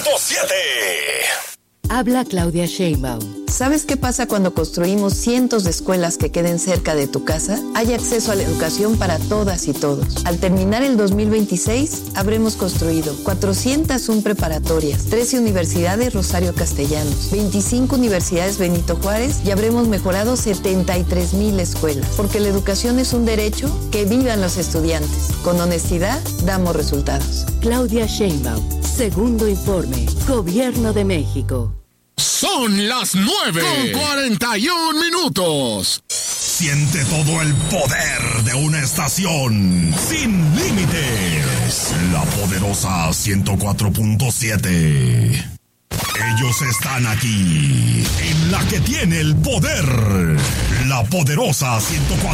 Habla Claudia Sheinbaum. ¿Sabes qué pasa cuando construimos cientos de escuelas que queden cerca de tu casa? Hay acceso a la educación para todas y todos. Al terminar el 2026, habremos construido 401 preparatorias, 13 universidades Rosario Castellanos, 25 universidades Benito Juárez y habremos mejorado 73,000 escuelas. Porque la educación es un derecho, que vivan los estudiantes. Con honestidad, damos resultados. Claudia Sheinbaum, segundo informe, Gobierno de México. Son las 9:41. Siente todo el poder de una estación sin límites. La poderosa 104.7. Ellos están aquí, en la que tiene el poder. La poderosa 104.7.